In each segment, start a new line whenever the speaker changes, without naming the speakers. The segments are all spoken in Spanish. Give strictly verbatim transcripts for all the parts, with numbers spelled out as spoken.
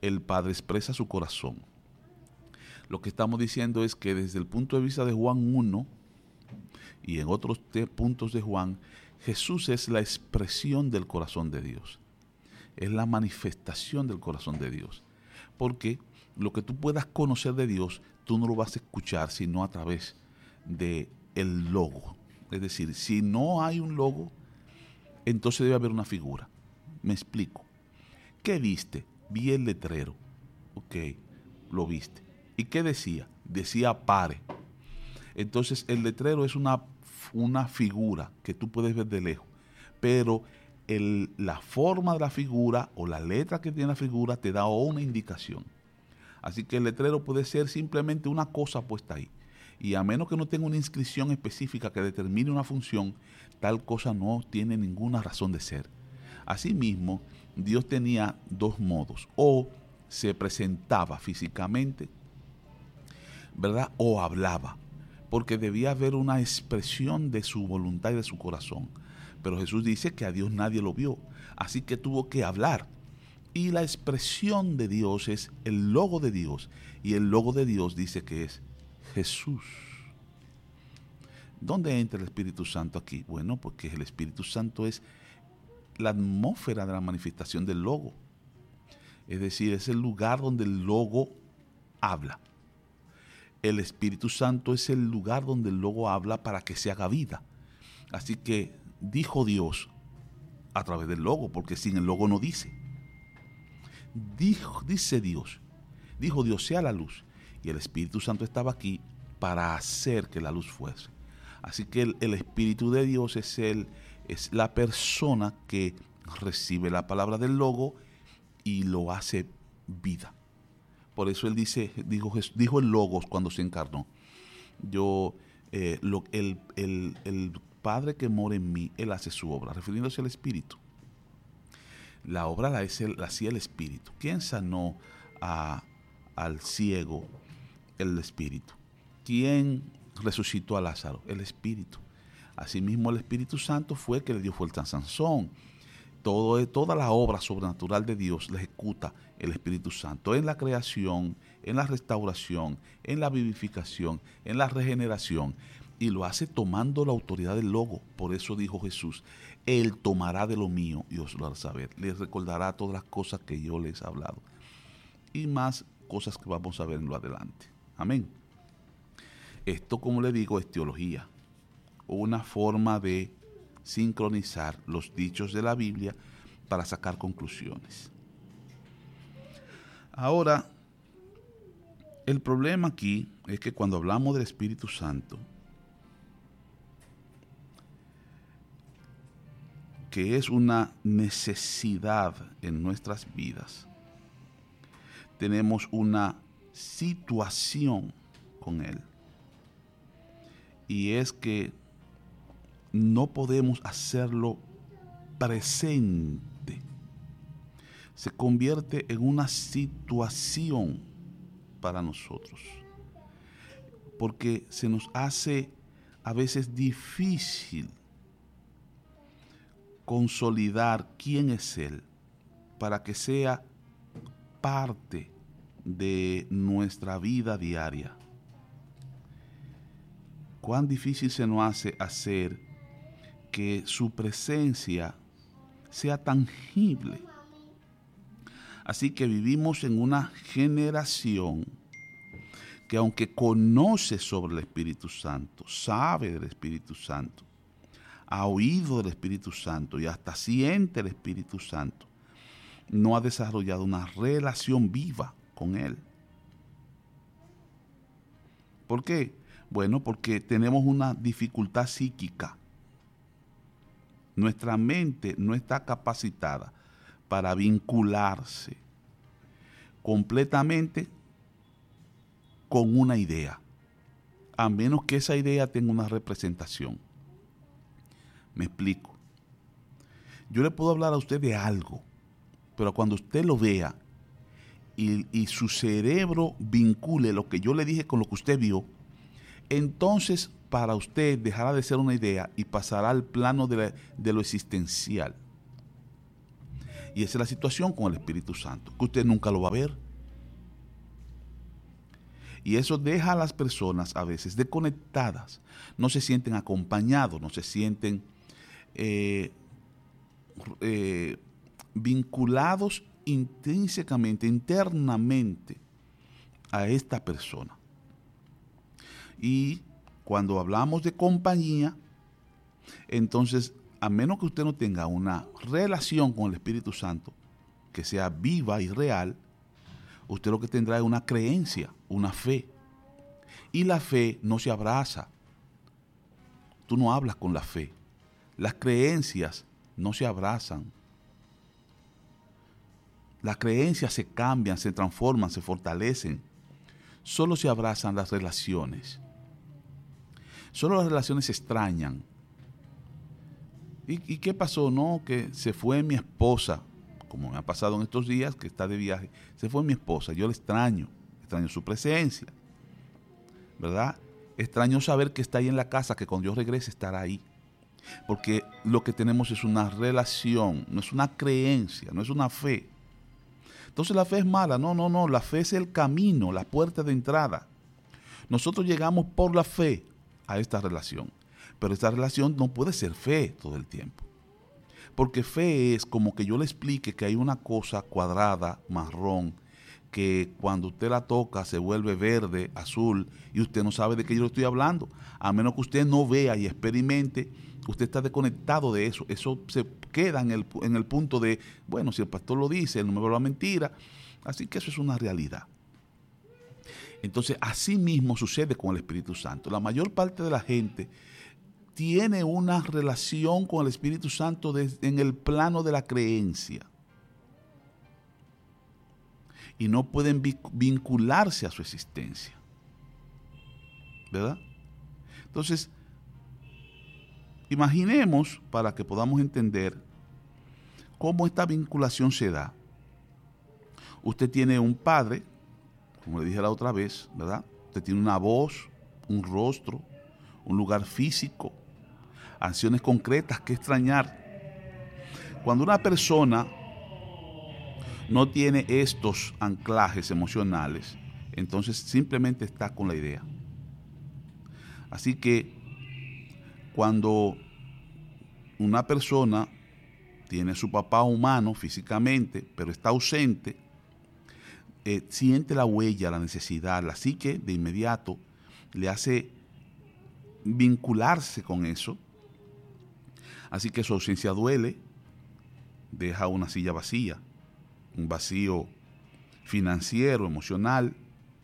el Padre expresa su corazón. Lo que estamos diciendo es que desde el punto de vista de Juan uno y en otros puntos de Juan, Jesús es la expresión del corazón de Dios. Es la manifestación del corazón de Dios. Porque lo que tú puedas conocer de Dios, tú no lo vas a escuchar sino a través del logo. Es decir, si no hay un logo, entonces debe haber una figura. Me explico. ¿Qué viste? Vi el letrero. Ok, lo viste. ¿Y qué decía? Decía pare. Entonces el letrero es una, una figura que tú puedes ver de lejos, pero el, la forma de la figura o la letra que tiene la figura te da una indicación. Así que el letrero puede ser simplemente una cosa puesta ahí. Y a menos que no tenga una inscripción específica que determine una función, tal cosa no tiene ninguna razón de ser. Asimismo, Dios tenía dos modos. O se presentaba físicamente, ¿verdad? O hablaba. Porque debía haber una expresión de su voluntad y de su corazón. Pero Jesús dice que a Dios nadie lo vio. Así que tuvo que hablar. Y la expresión de Dios es el logo de Dios. Y el logo de Dios dice que es Jesús. ¿Dónde entra el Espíritu Santo aquí? Bueno, porque el Espíritu Santo es la atmósfera de la manifestación del logo. Es decir, es el lugar donde el logo habla. El Espíritu Santo es el lugar donde el logo habla para que se haga vida. Así que dijo Dios a través del logo, porque sin el logo no dice. Dijo, dice Dios, dijo Dios, sea la luz. Y el Espíritu Santo estaba aquí para hacer que la luz fuese. Así que el, el Espíritu de Dios es, el, es la persona que recibe la palabra del logo y lo hace vida. Por eso él dice, dijo, dijo el Logos cuando se encarnó. Yo, eh, lo, el, el, el Padre que mora en mí, él hace su obra, refiriéndose al Espíritu. La obra la, es el, la hacía el Espíritu. ¿Quién sanó a, al ciego? El Espíritu. ¿Quién resucitó a Lázaro? El Espíritu. Asimismo, el Espíritu Santo fue el que le dio fuerza a Sansón. Todo, toda la obra sobrenatural de Dios la ejecuta el Espíritu Santo en la creación, en la restauración, en la vivificación, en la regeneración, y lo hace tomando la autoridad del logo. Por eso dijo Jesús, Él tomará de lo mío y os lo hará saber. Les recordará todas las cosas que yo les he hablado y más cosas que vamos a ver en lo adelante. Amén. Esto, como le digo, es teología, una forma de sincronizar los dichos de la Biblia para sacar conclusiones. Ahora, el problema aquí es que cuando hablamos del Espíritu Santo, que es una necesidad en nuestras vidas, tenemos una situación con Él. Y es que no podemos hacerlo presente. Se convierte en una situación para nosotros. Porque se nos hace a veces difícil consolidar quién es Él para que sea parte de nuestra vida diaria. Cuán difícil se nos hace hacer que su presencia sea tangible. Así que vivimos en una generación que, aunque conoce sobre el Espíritu Santo, sabe del Espíritu Santo, ha oído del Espíritu Santo y hasta siente el Espíritu Santo, no ha desarrollado una relación viva con Él. ¿Por qué? Bueno, porque tenemos una dificultad psíquica. Nuestra mente no está capacitada para vincularse completamente con una idea, a menos que esa idea tenga una representación. Me explico. Yo le puedo hablar a usted de algo, pero cuando usted lo vea y, y su cerebro vincule lo que yo le dije con lo que usted vio, entonces para usted dejará de ser una idea y pasará al plano de, la, de lo existencial. Y esa es la situación con el Espíritu Santo, que usted nunca lo va a ver. Y eso deja a las personas a veces desconectadas, no se sienten acompañados, no se sienten eh, eh, vinculados intrínsecamente, internamente a esta persona. Y cuando hablamos de compañía, entonces, a menos que usted no tenga una relación con el Espíritu Santo que sea viva y real, usted lo que tendrá es una creencia, una fe. Y la fe no se abraza. Tú no hablas con la fe. Las creencias no se abrazan. Las creencias se cambian, se transforman, se fortalecen. Solo se abrazan las relaciones. Solo las relaciones se extrañan. ¿Y, ¿Y qué pasó? No, que se fue mi esposa, como me ha pasado en estos días, que está de viaje. Se fue mi esposa, yo la extraño, extraño su presencia, ¿verdad? Extraño saber que está ahí en la casa, que cuando yo regrese estará ahí. Porque lo que tenemos es una relación, no es una creencia, no es una fe. Entonces la fe es mala, no, no, no, la fe es el camino, la puerta de entrada. Nosotros llegamos por la fe a esta relación. Pero esta relación no puede ser fe todo el tiempo. Porque fe es como que yo le explique que hay una cosa cuadrada, marrón, que cuando usted la toca se vuelve verde, azul, y usted no sabe de qué yo le estoy hablando. A menos que usted no vea y experimente, usted está desconectado de eso. Eso se queda en el, en el punto de, bueno, si el pastor lo dice, él no me habla mentira. Así que eso es una realidad. Entonces, así mismo sucede con el Espíritu Santo. La mayor parte de la gente tiene una relación con el Espíritu Santo de, en el plano de la creencia. Y no pueden vincularse a su existencia. ¿Verdad? Entonces, imaginemos, para que podamos entender cómo esta vinculación se da. Usted tiene un padre, como le dije la otra vez, ¿verdad? Usted tiene una voz, un rostro, un lugar físico, acciones concretas que extrañar. Cuando una persona no tiene estos anclajes emocionales, entonces simplemente está con la idea. Así que cuando una persona tiene a su papá humano físicamente, pero está ausente, eh, siente la huella, la necesidad, la psique de inmediato le hace vincularse con eso. Así que su ausencia duele, deja una silla vacía, un vacío financiero, emocional,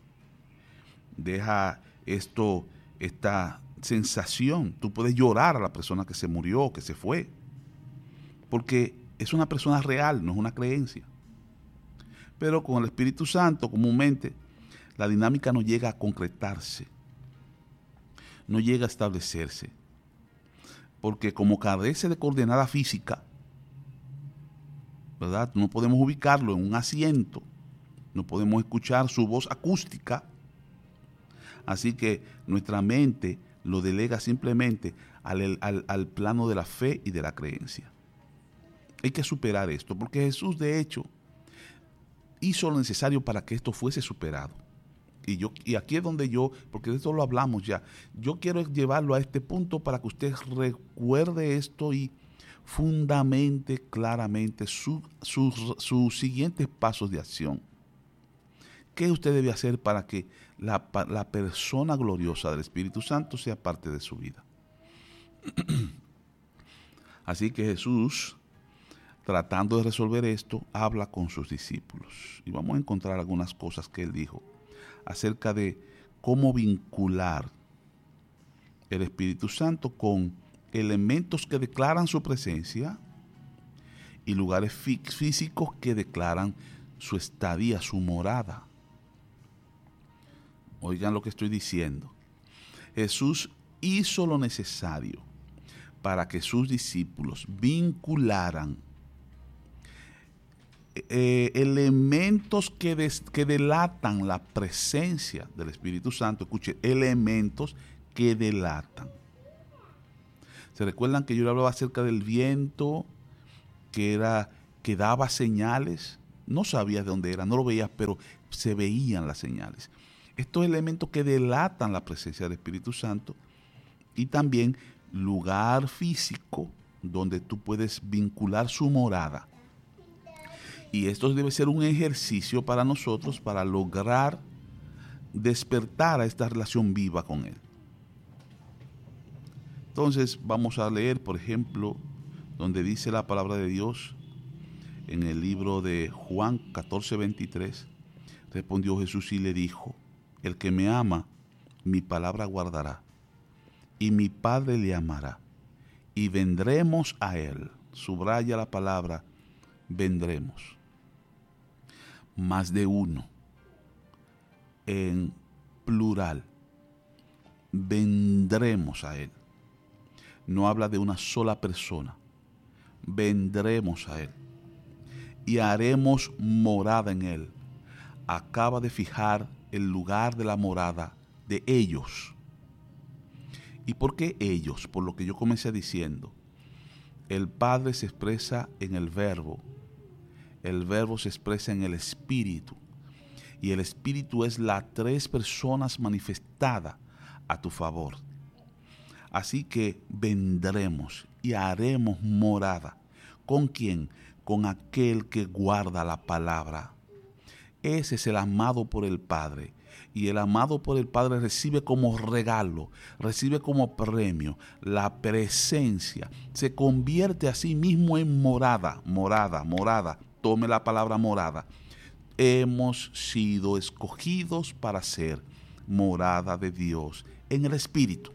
deja esto, esta sensación. Tú puedes llorar a la persona que se murió, que se fue, porque es una persona real, no es una creencia. Pero con el Espíritu Santo, comúnmente, la dinámica no llega a concretarse, no llega a establecerse. Porque como carece de coordenada física, ¿verdad? No podemos ubicarlo en un asiento, no podemos escuchar su voz acústica. Así que nuestra mente lo delega simplemente al, al, al plano de la fe y de la creencia. Hay que superar esto, porque Jesús, de hecho, hizo lo necesario para que esto fuese superado. Y, yo, y aquí es donde yo, porque de esto lo hablamos ya, yo quiero llevarlo a este punto para que usted recuerde esto y fundamente claramente sus su, su siguientes pasos de acción. ¿Qué usted debe hacer para que la, la persona gloriosa del Espíritu Santo sea parte de su vida? Así que Jesús, tratando de resolver esto, habla con sus discípulos. Y vamos a encontrar algunas cosas que él dijo acerca de cómo vincular el Espíritu Santo con elementos que declaran su presencia y lugares físicos que declaran su estadía, su morada. Oigan lo que estoy diciendo. Jesús hizo lo necesario para que sus discípulos vincularan Eh, elementos que, des, que delatan la presencia del Espíritu Santo. Escuche, elementos que delatan. ¿Se recuerdan que yo le hablaba acerca del viento, que era que daba señales. No sabías de dónde era, no lo veías, pero se veían las señales. Estos elementos que delatan la presencia del Espíritu Santo, y también lugar físico donde tú puedes vincular su morada. Y esto debe ser un ejercicio para nosotros para lograr despertar a esta relación viva con Él. Entonces vamos a leer, por ejemplo, donde dice la palabra de Dios en el libro de Juan catorce veintitrés. Respondió Jesús y le dijo: el que me ama, mi palabra guardará, y mi Padre le amará, y vendremos a Él. Subraya la palabra vendremos. Más de uno, en plural. Vendremos a Él. No habla de una sola persona. Vendremos a Él y haremos morada en Él. Acaba de fijar el lugar de la morada de ellos. ¿Y por qué ellos? Por lo que yo comencé diciendo. El Padre se expresa en el Verbo. El Verbo se expresa en el Espíritu. Y el Espíritu es las tres personas manifestadas a tu favor. Así que vendremos y haremos morada. ¿Con quién? Con aquel que guarda la palabra. Ese es el amado por el Padre. Y el amado por el Padre recibe como regalo, recibe como premio la presencia. Se convierte a sí mismo en morada, morada, morada. Tome la palabra morada. Hemos sido escogidos para ser morada de Dios en el Espíritu.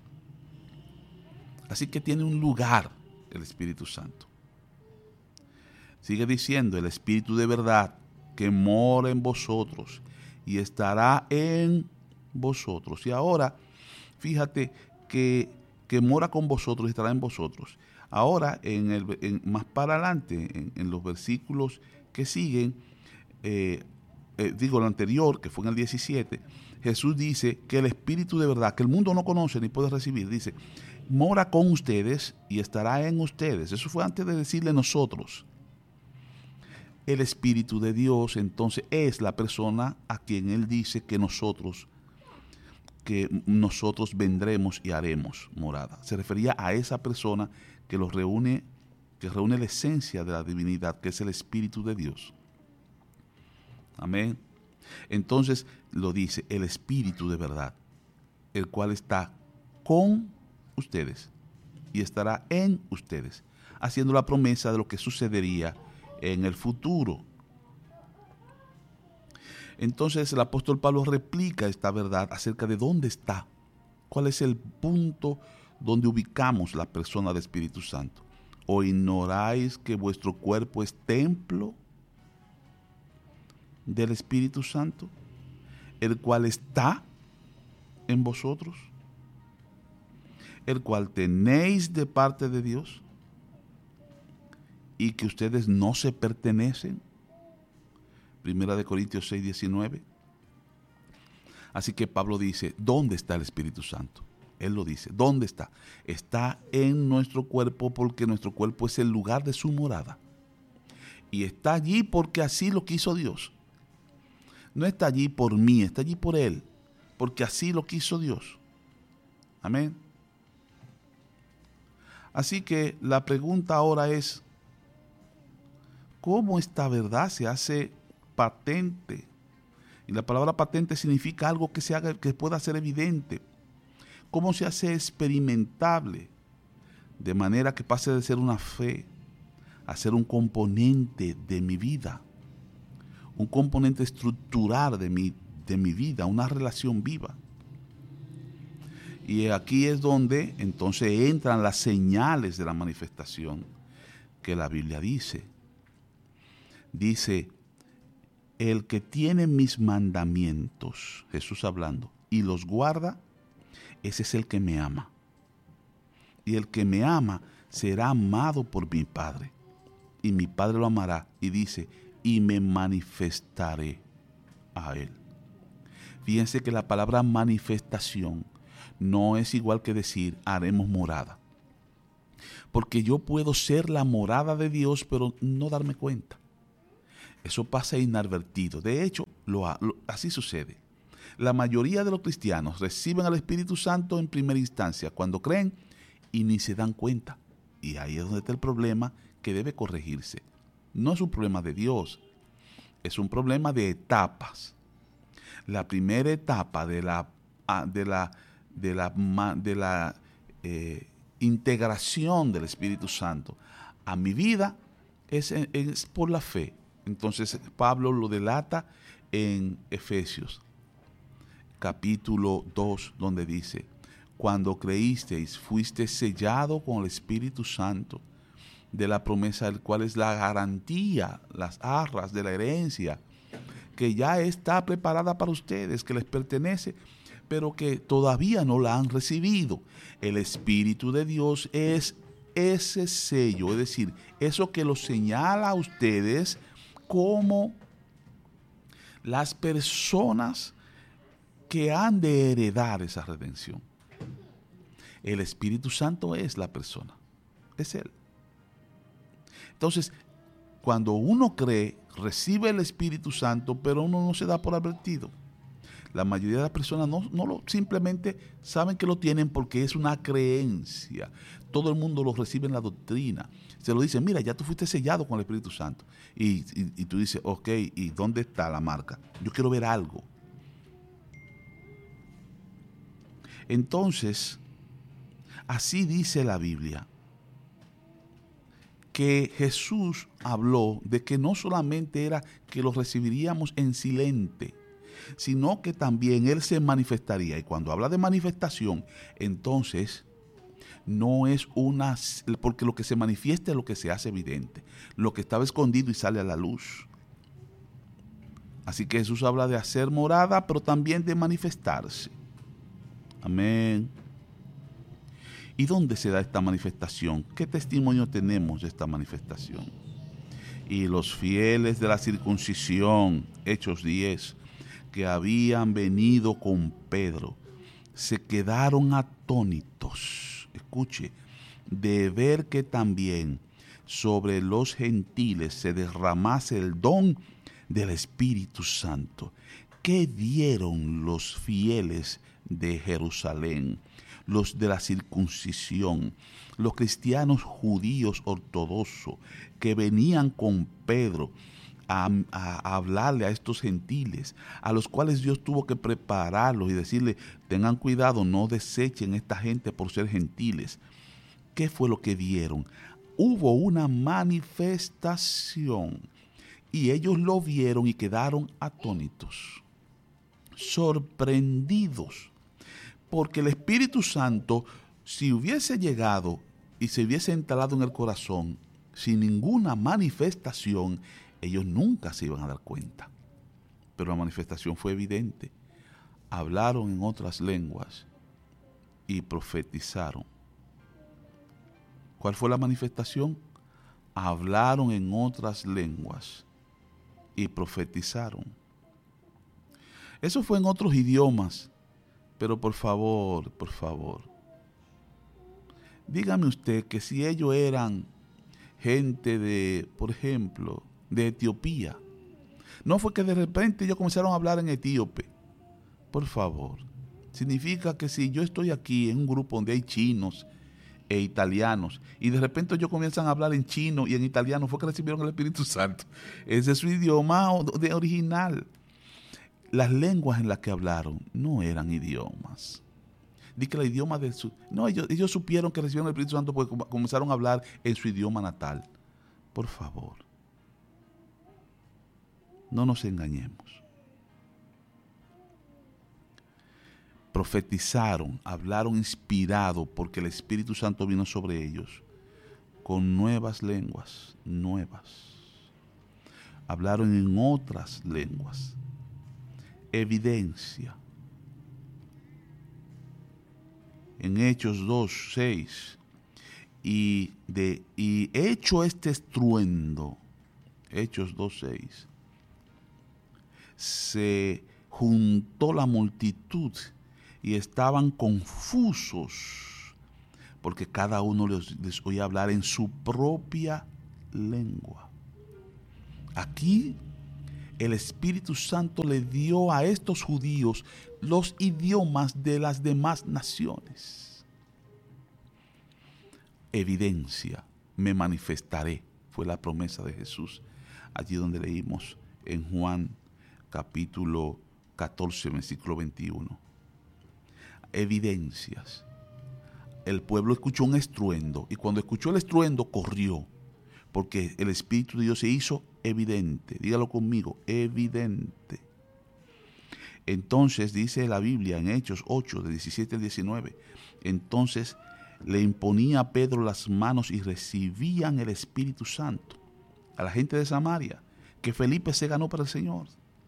Así que tiene un lugar el Espíritu Santo. Sigue diciendo: el Espíritu de verdad que mora en vosotros y estará en vosotros. Y ahora, fíjate que, que mora con vosotros y estará en vosotros. Ahora, en el, en, más para adelante, en, en los versículos que siguen, eh, eh, digo, lo anterior, que fue en el diecisiete, Jesús dice que el Espíritu de verdad, que el mundo no conoce ni puede recibir, dice, mora con ustedes y estará en ustedes. Eso fue antes de decirle nosotros. El Espíritu de Dios, entonces, es la persona a quien Él dice que nosotros, que nosotros vendremos y haremos morada. Se refería a esa persona que los reúne, que reúne la esencia de la divinidad, que es el Espíritu de Dios. Amén. Entonces lo dice, el Espíritu de verdad, el cual está con ustedes y estará en ustedes, haciendo la promesa de lo que sucedería en el futuro. Entonces el apóstol Pablo replica esta verdad acerca de dónde está, cuál es el punto donde ubicamos la persona del Espíritu Santo. ¿O ignoráis que vuestro cuerpo es templo del Espíritu Santo, el cual está en vosotros, el cual tenéis de parte de Dios, y que ustedes no se pertenecen? Primera de Corintios seis, diecinueve. Así que Pablo dice, ¿dónde está el Espíritu Santo? Él lo dice, ¿dónde está? Está en nuestro cuerpo, porque nuestro cuerpo es el lugar de su morada. Y está allí porque así lo quiso Dios. No está allí por mí, está allí por Él, porque así lo quiso Dios. Amén. Así que la pregunta ahora es, ¿cómo esta verdad se hace patente? Y la palabra patente significa algo que se haga, que pueda ser evidente. ¿Cómo se hace experimentable? De manera que pase de ser una fe a ser un componente de mi vida, un componente estructural de mi, de mi vida, una relación viva. Y aquí es donde entonces entran las señales de la manifestación que la Biblia dice. Dice, el que tiene mis mandamientos, Jesús hablando, y los guarda, ese es el que me ama. Y el que me ama será amado por mi Padre. Y mi Padre lo amará. Y dice, y me manifestaré a Él. Fíjense que la palabra manifestación no es igual que decir haremos morada. Porque yo puedo ser la morada de Dios, pero no darme cuenta. Eso pasa inadvertido. De hecho, lo, lo, así sucede. La mayoría de los cristianos reciben al Espíritu Santo en primera instancia cuando creen y ni se dan cuenta. Y ahí es donde está el problema que debe corregirse. No es un problema de Dios, es un problema de etapas. La primera etapa de la, de la, de la, de la eh, integración del Espíritu Santo a mi vida es, es por la fe. Entonces Pablo lo delata en Efesios capítulo dos, donde dice: cuando creísteis, fuiste sellado con el Espíritu Santo de la promesa, el cual es la garantía, las arras de la herencia, que ya está preparada para ustedes, que les pertenece, pero que todavía no la han recibido. El Espíritu de Dios es ese sello, es decir, eso que los señala a ustedes como las personas que han de heredar esa redención. El Espíritu Santo es la persona, es Él. Entonces, cuando uno cree, recibe el Espíritu Santo, pero uno no se da por advertido. La mayoría de las personas no, no lo, simplemente saben que lo tienen porque es una creencia. Todo el mundo lo recibe en la doctrina. Se lo dicen: mira, ya tú fuiste sellado con el Espíritu Santo. Y, y, y tú dices: ok, ¿y dónde está la marca? Yo quiero ver algo. Entonces, así dice la Biblia, que Jesús habló de que no solamente era que lo recibiríamos en silente, sino que también Él se manifestaría. Y cuando habla de manifestación, entonces no es una, porque lo que se manifiesta es lo que se hace evidente, lo que estaba escondido y sale a la luz. Así que Jesús habla de hacer morada, pero también de manifestarse. Amén. ¿Y dónde se da esta manifestación? ¿Qué testimonio tenemos de esta manifestación? Y los fieles de la circuncisión, Hechos diez, que habían venido con Pedro, se quedaron atónitos, escuche, de ver que también sobre los gentiles se derramase el don del Espíritu Santo. ¿Qué dieron los fieles de Jerusalén, los de la circuncisión, los cristianos judíos ortodoxos que venían con Pedro a, a, a hablarle a estos gentiles, a los cuales Dios tuvo que prepararlos y decirle: tengan cuidado, no desechen esta gente por ser gentiles? ¿Qué fue lo que vieron? Hubo una manifestación y ellos lo vieron y quedaron atónitos, sorprendidos. Porque el Espíritu Santo, si hubiese llegado y se hubiese instalado en el corazón sin ninguna manifestación, ellos nunca se iban a dar cuenta. Pero la manifestación fue evidente. Hablaron en otras lenguas y profetizaron. ¿Cuál fue la manifestación? Hablaron en otras lenguas y profetizaron. Eso fue en otros idiomas. Pero por favor, por favor, dígame usted que si ellos eran gente de, por ejemplo, de Etiopía, no fue que de repente ellos comenzaron a hablar en etíope. Por favor, significa que si yo estoy aquí en un grupo donde hay chinos e italianos y de repente ellos comienzan a hablar en chino y en italiano, fue que recibieron el Espíritu Santo. Ese es su idioma de original. Las lenguas en las que hablaron no eran idiomas. Dice que el idioma de su... No, ellos, ellos supieron que recibieron el Espíritu Santo porque comenzaron a hablar en su idioma natal. Por favor, no nos engañemos. Profetizaron, hablaron inspirado porque el Espíritu Santo vino sobre ellos con nuevas lenguas, nuevas. Hablaron en otras lenguas. Evidencia. En Hechos dos, seis, y, de, y hecho este estruendo, Hechos dos, seis, se juntó la multitud y estaban confusos, porque cada uno les, les oía hablar en su propia lengua. Aquí el Espíritu Santo le dio a estos judíos los idiomas de las demás naciones. Evidencia, me manifestaré, fue la promesa de Jesús, allí donde leímos en Juan capítulo catorce, versículo veintiuno. Evidencias. El pueblo escuchó un estruendo y cuando escuchó el estruendo corrió, porque el Espíritu de Dios se hizo evidente. Dígalo conmigo, evidente. Entonces dice la Biblia en Hechos ocho, de diecisiete al diecinueve, entonces le imponía a Pedro las manos y recibían el Espíritu Santo. A la gente de Samaria, que Felipe se ganó para el Señor.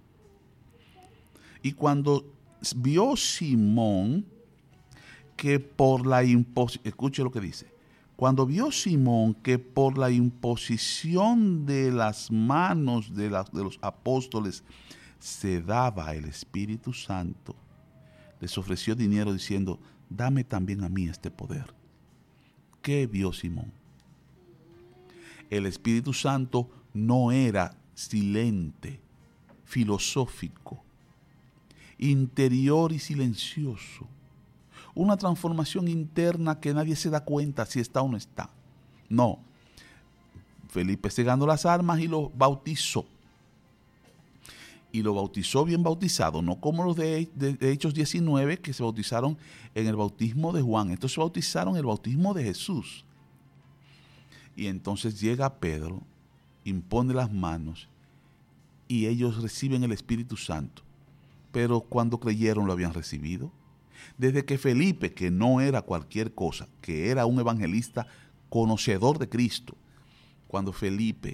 Y cuando vio Simón que por la imposición, escuche lo que dice, cuando vio Simón que por la imposición de las manos de, la, de los apóstoles se daba el Espíritu Santo, les ofreció dinero diciendo, dame también a mí este poder. ¿Qué vio Simón? El Espíritu Santo no era silente, filosófico, interior y silencioso. Una transformación interna que nadie se da cuenta si está o no está. No. Felipe se ganó las armas y lo bautizó. Y lo bautizó bien bautizado, no como los de, de, de Hechos diecinueve que se bautizaron en el bautismo de Juan. Estos se bautizaron en el bautismo de Jesús. Y entonces llega Pedro, impone las manos y ellos reciben el Espíritu Santo. Pero cuando creyeron lo habían recibido. Desde que Felipe, que no era cualquier cosa, que era un evangelista conocedor de Cristo, cuando Felipe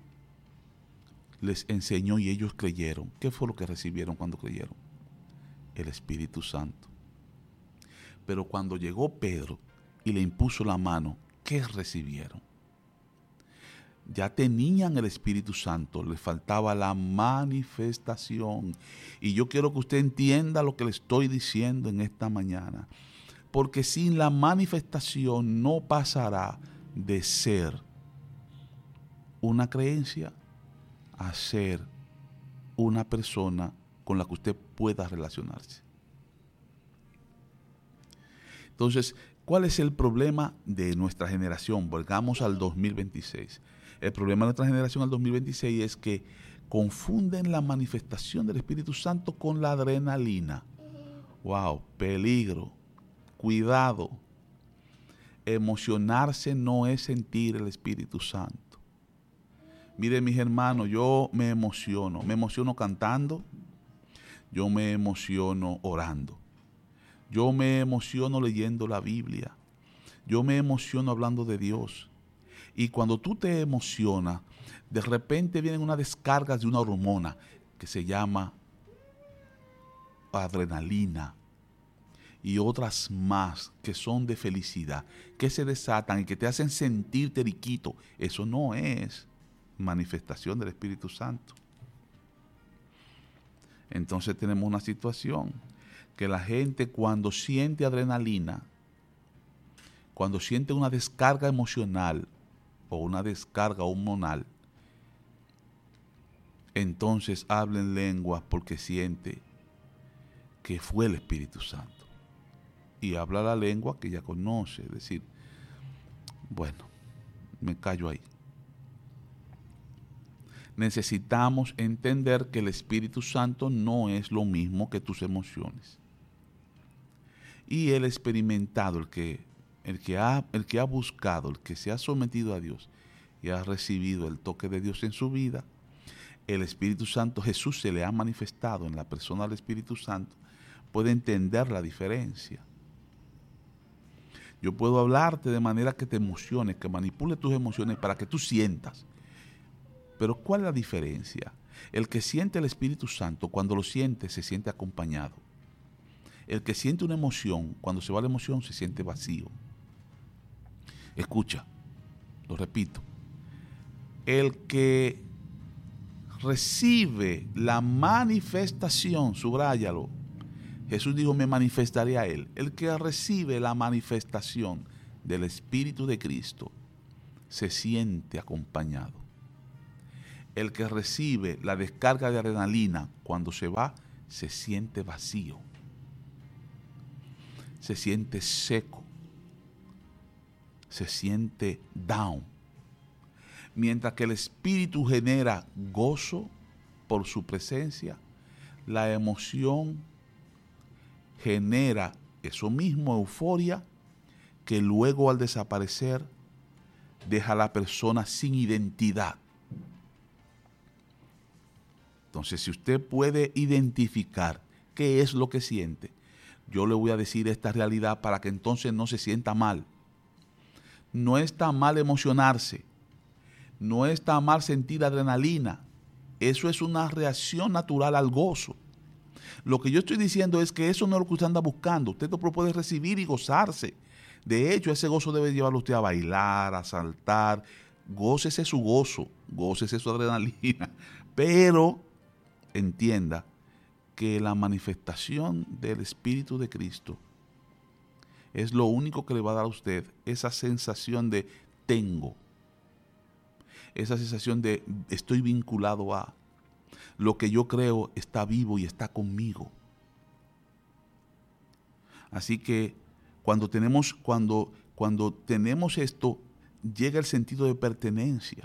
les enseñó y ellos creyeron, ¿qué fue lo que recibieron cuando creyeron? El Espíritu Santo. Pero cuando llegó Pedro y le impuso la mano, ¿qué recibieron? Ya tenían el Espíritu Santo, les faltaba la manifestación. Y yo quiero que usted entienda lo que le estoy diciendo en esta mañana. Porque sin la manifestación no pasará de ser una creencia a ser una persona con la que usted pueda relacionarse. Entonces, ¿cuál es el problema de nuestra generación? Volvamos al dos mil veintiséis. El problema de nuestra generación al dos mil veintiséis es que confunden la manifestación del Espíritu Santo con la adrenalina. ¡Wow! Peligro. Cuidado. Emocionarse no es sentir el Espíritu Santo. Miren, mis hermanos, yo me emociono. Me emociono cantando. Yo me emociono orando. Yo me emociono leyendo la Biblia. Yo me emociono hablando de Dios. Y cuando tú te emocionas, de repente vienen unas descargas de una hormona que se llama adrenalina y otras más que son de felicidad, que se desatan y que te hacen sentirte riquito. Eso no es manifestación del Espíritu Santo. Entonces tenemos una situación que la gente cuando siente adrenalina, cuando siente una descarga emocional o una descarga hormonal, entonces habla en lenguas porque siente que fue el Espíritu Santo. Y habla la lengua que ya conoce, es decir, bueno, me callo ahí. Necesitamos entender que el Espíritu Santo no es lo mismo que tus emociones. Y el experimentado, el que, el que ha, el que ha buscado, el que se ha sometido a Dios y ha recibido el toque de Dios en su vida, el Espíritu Santo, Jesús se le ha manifestado en la persona del Espíritu Santo, puede entender la diferencia. Yo puedo hablarte de manera que te emociones, que manipule tus emociones para que tú sientas. Pero ¿cuál es la diferencia? El que siente el Espíritu Santo, cuando lo siente, se siente acompañado. El que siente una emoción, cuando se va la emoción, se siente vacío. Escucha, lo repito. El que recibe la manifestación, subráyalo. Jesús dijo, me manifestaré a él. El que recibe la manifestación del Espíritu de Cristo se siente acompañado. El que recibe la descarga de adrenalina cuando se va, se siente vacío, se siente seco, se siente down. Mientras que el Espíritu genera gozo por su presencia, la emoción genera eso mismo, euforia, que luego al desaparecer deja a la persona sin identidad. Entonces, si usted puede identificar qué es lo que siente, yo le voy a decir esta realidad para que entonces no se sienta mal. No está mal emocionarse, no está mal sentir adrenalina. Eso es una reacción natural al gozo. Lo que yo estoy diciendo es que eso no es lo que usted anda buscando. Usted lo puede recibir y gozarse. De hecho, ese gozo debe llevarlo usted a bailar, a saltar. Gócese su gozo, gócese su adrenalina. Pero entienda que la manifestación del Espíritu de Cristo es lo único que le va a dar a usted esa sensación de tengo. Esa sensación de estoy vinculado a. Lo que yo creo está vivo y está conmigo. Así que cuando tenemos, cuando, cuando tenemos esto, llega el sentido de pertenencia.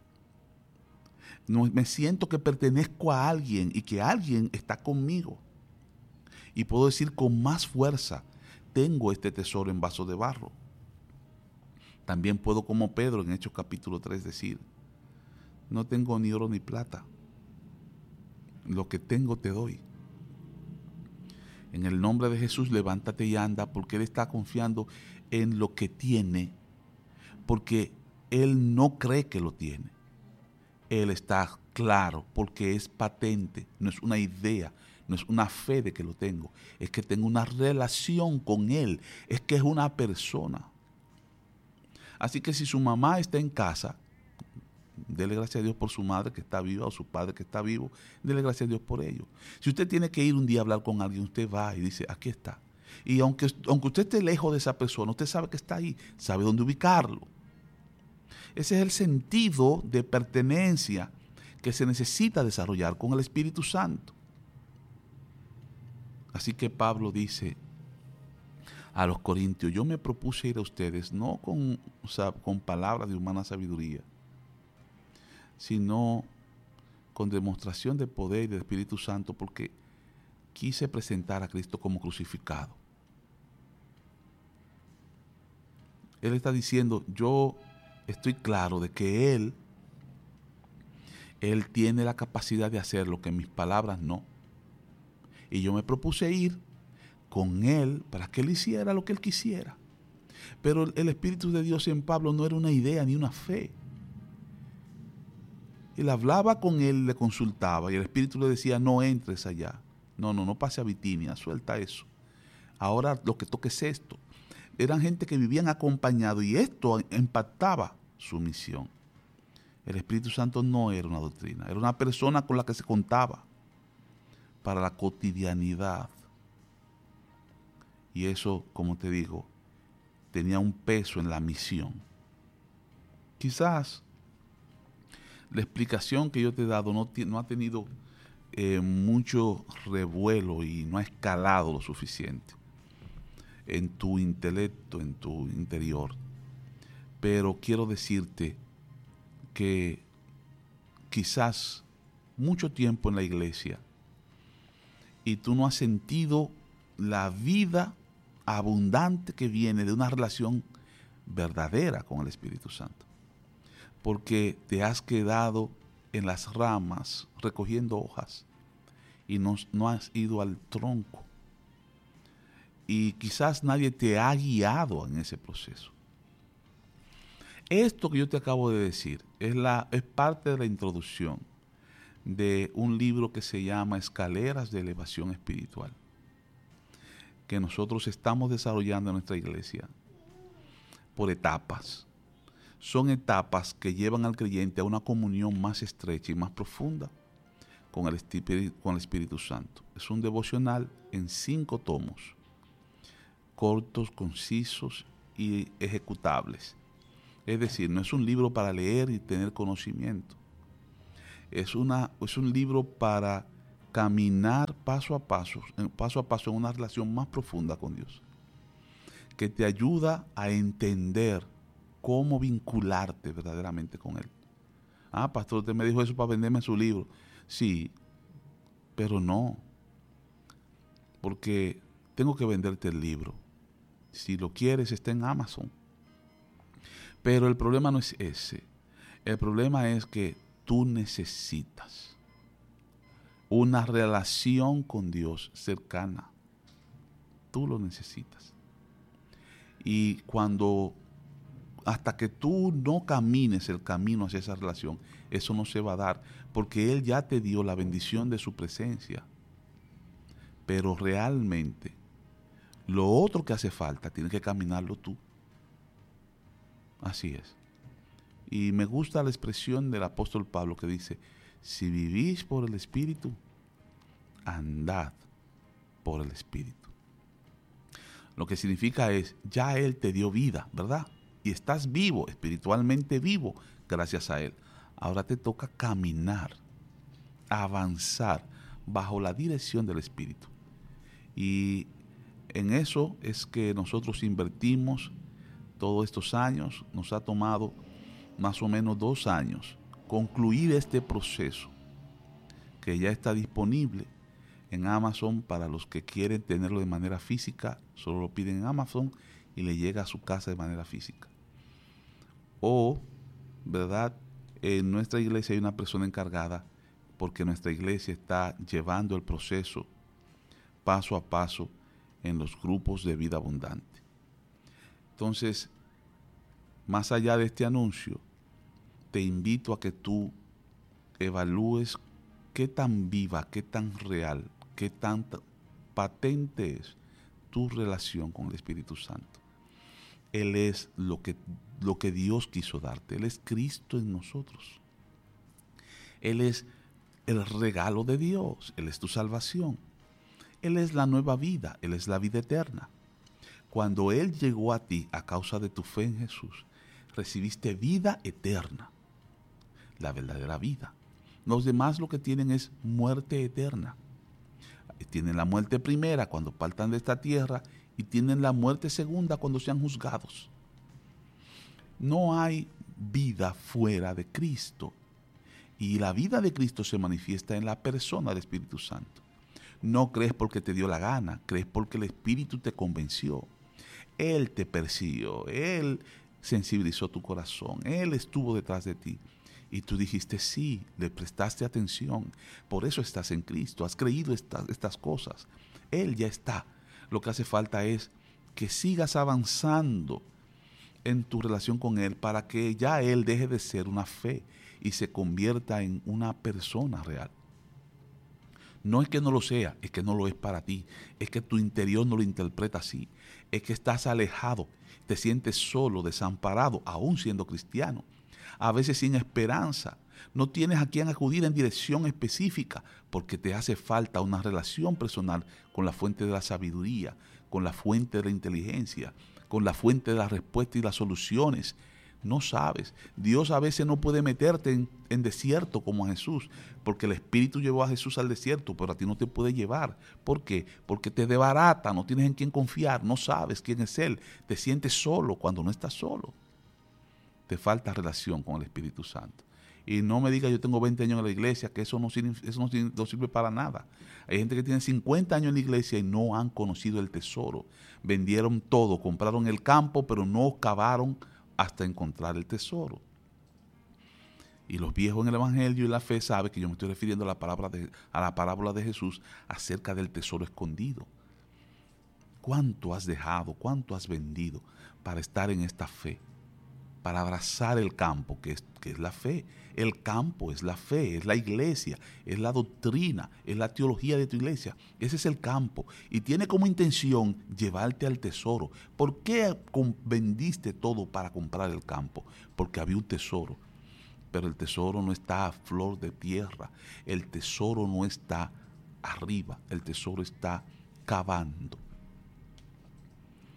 No, me siento que pertenezco a alguien y que alguien está conmigo. Y puedo decir con más fuerza, tengo este tesoro en vaso de barro. También puedo, como Pedro en Hechos capítulo tres, decir, no tengo ni oro ni plata. Lo que tengo te doy. En el nombre de Jesús, levántate y anda, porque Él está confiando en lo que tiene, porque Él no cree que lo tiene. Él está claro, porque es patente, no es una idea, no es una fe de que lo tengo, es que tengo una relación con Él, es que es una persona. Así que si su mamá está en casa, dele gracias a Dios por su madre que está viva o su padre que está vivo, dele gracias a Dios por ello. Si usted tiene que ir un día a hablar con alguien, usted va y dice, aquí está. Y aunque, aunque usted esté lejos de esa persona, usted sabe que está ahí, sabe dónde ubicarlo. Ese es el sentido de pertenencia que se necesita desarrollar con el Espíritu Santo. Así que Pablo dice a los corintios, yo me propuse ir a ustedes no con, o sea, con palabras de humana sabiduría, sino con demostración de poder y del Espíritu Santo, porque quise presentar a Cristo como crucificado. Él está diciendo, yo estoy claro de que Él, Él tiene la capacidad de hacer lo que mis palabras no. Y yo me propuse ir con Él para que Él hiciera lo que Él quisiera. Pero el Espíritu de Dios en Pablo no era una idea ni una fe. Él hablaba con él, le consultaba y el Espíritu le decía, no entres allá. No, no, no pase a Bitinia, suelta eso. Ahora lo que toque es esto. Eran gente que vivían acompañados y esto impactaba su misión. El Espíritu Santo no era una doctrina, era una persona con la que se contaba para la cotidianidad. Y eso, como te digo, tenía un peso en la misión. Quizás la explicación que yo te he dado no, no ha tenido eh, mucho revuelo y no ha escalado lo suficiente en tu intelecto, en tu interior. Pero quiero decirte que quizás mucho tiempo en la iglesia y tú no has sentido la vida abundante que viene de una relación verdadera con el Espíritu Santo. Porque te has quedado en las ramas recogiendo hojas y no, no has ido al tronco. Y quizás nadie te ha guiado en ese proceso. Esto que yo te acabo de decir es, la, es parte de la introducción de un libro que se llama Escaleras de Elevación Espiritual, que nosotros estamos desarrollando en nuestra iglesia por etapas. Son etapas que llevan al creyente a una comunión más estrecha y más profunda con el, Espíritu, con el Espíritu Santo. Es un devocional en cinco tomos, cortos, concisos y ejecutables. Es decir, no es un libro para leer y tener conocimiento. Es, una, es un libro para caminar paso a paso, paso a paso en una relación más profunda con Dios, que te ayuda a entender cómo vincularte verdaderamente con Él. Ah, pastor, usted me dijo eso para venderme su libro. Sí, pero no, porque tengo que venderte el libro. Si lo quieres, está en Amazon. Pero el problema no es ese. El problema es que tú necesitas una relación con Dios cercana. Tú lo necesitas. Y cuando, hasta que tú no camines el camino hacia esa relación, eso no se va a dar, porque Él ya te dio la bendición de su presencia. Pero realmente, lo otro que hace falta, tienes que caminarlo tú. Así es. Y me gusta la expresión del apóstol Pablo que dice, si vivís por el Espíritu, andad por el Espíritu. Lo que significa es, ya Él te dio vida, ¿verdad? Y estás vivo, espiritualmente vivo, gracias a Él. Ahora te toca caminar, avanzar bajo la dirección del Espíritu. Y en eso es que nosotros invertimos todos estos años. Nos ha tomado más o menos dos años concluir este proceso, que ya está disponible en Amazon para los que quieren tenerlo de manera física. Solo lo piden en Amazon y le llega a su casa de manera física. O, ¿verdad? En nuestra iglesia hay una persona encargada, porque nuestra iglesia está llevando el proceso paso a paso en los grupos de vida abundante. Entonces, más allá de este anuncio, te invito a que tú evalúes qué tan viva, qué tan real, qué tan patente es tu relación con el Espíritu Santo. Él es lo que, lo que Dios quiso darte. Él es Cristo en nosotros. Él es el regalo de Dios. Él es tu salvación. Él es la nueva vida. Él es la vida eterna. Cuando Él llegó a ti a causa de tu fe en Jesús, recibiste vida eterna, la verdadera vida. Los demás lo que tienen es muerte eterna. Tienen la muerte primera cuando partan de esta tierra y tienen la muerte segunda cuando sean juzgados. No hay vida fuera de Cristo. Y la vida de Cristo se manifiesta en la persona del Espíritu Santo. No crees porque te dio la gana, crees porque el Espíritu te convenció. Él te persiguió, Él sensibilizó tu corazón, Él estuvo detrás de ti. Y tú dijiste sí, le prestaste atención. Por eso estás en Cristo, has creído estas, estas cosas. Él ya está. Lo que hace falta es que sigas avanzando en tu relación con Él para que ya Él deje de ser una fe y se convierta en una persona real. No es que no lo sea, es que no lo es para ti. Es que tu interior no lo interpreta así. Es que estás alejado, te sientes solo, desamparado, aún siendo cristiano. A veces sin esperanza. No tienes a quien acudir en dirección específica porque te hace falta una relación personal con la fuente de la sabiduría, con la fuente de la inteligencia, con la fuente de la respuesta y las soluciones. No sabes. Dios a veces no puede meterte en, en desierto como a Jesús, porque el Espíritu llevó a Jesús al desierto, pero a ti no te puede llevar. ¿Por qué? Porque te desbarata, no tienes en quién confiar, no sabes quién es Él, te sientes solo cuando no estás solo. Te falta relación con el Espíritu Santo. Y no me digas yo tengo veinte años en la iglesia, que eso no sirve, eso no sirve, no sirve para nada. Hay gente que tiene cincuenta años en la iglesia y no han conocido el tesoro. Vendieron todo, compraron el campo, pero no cavaron hasta encontrar el tesoro. Y los viejos en el Evangelio y la fe saben que yo me estoy refiriendo a la, palabra de, a la parábola de Jesús acerca del tesoro escondido. ¿Cuánto has dejado, cuánto has vendido para estar en esta fe? Para abrazar el campo, que es, que es la fe. El campo es la fe, es la iglesia, es la doctrina, es la teología de tu iglesia. Ese es el campo. Y tiene como intención llevarte al tesoro. ¿Por qué vendiste todo para comprar el campo? Porque había un tesoro. Pero el tesoro no está a flor de tierra. El tesoro no está arriba. El tesoro está cavando.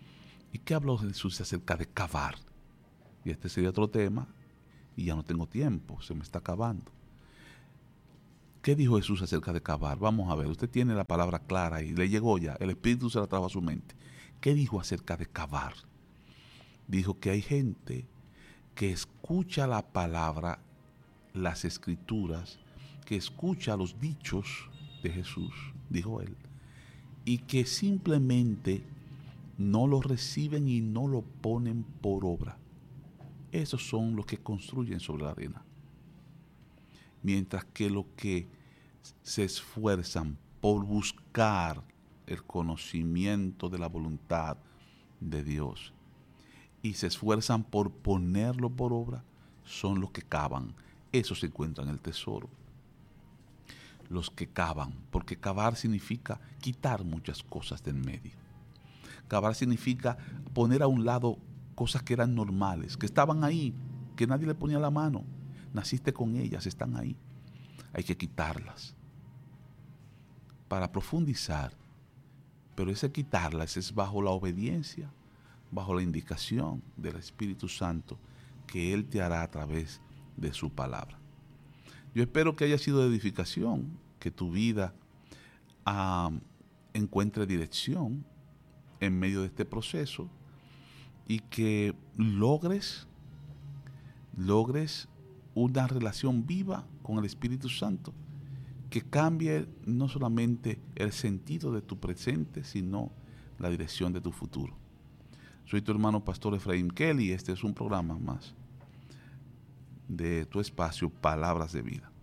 ¿Y qué habló Jesús acerca de cavar? Y este sería otro tema, y ya no tengo tiempo, se me está acabando. ¿Qué dijo Jesús acerca de cavar? Vamos a ver, usted tiene la palabra clara y le llegó ya, el Espíritu se la trajo a su mente. ¿Qué dijo acerca de cavar? Dijo que hay gente que escucha la palabra, las escrituras, que escucha los dichos de Jesús, dijo él, y que simplemente no lo reciben y no lo ponen por obra. Esos son los que construyen sobre la arena. Mientras que los que se esfuerzan por buscar el conocimiento de la voluntad de Dios y se esfuerzan por ponerlo por obra, son los que cavan. Esos encuentran el tesoro. Los que cavan, porque cavar significa quitar muchas cosas del medio. Cavar significa poner a un lado cosas que eran normales, que estaban ahí, que nadie le ponía la mano. Naciste con ellas, están ahí. Hay que quitarlas para profundizar. Pero ese quitarlas es bajo la obediencia, bajo la indicación del Espíritu Santo que Él te hará a través de su palabra. Yo espero que haya sido de edificación, que tu vida uh, encuentre dirección en medio de este proceso y que logres, logres una relación viva con el Espíritu Santo que cambie no solamente el sentido de tu presente, sino la dirección de tu futuro. Soy tu hermano Pastor Efraín Kelly y este es un programa más de tu espacio Palabras de Vida.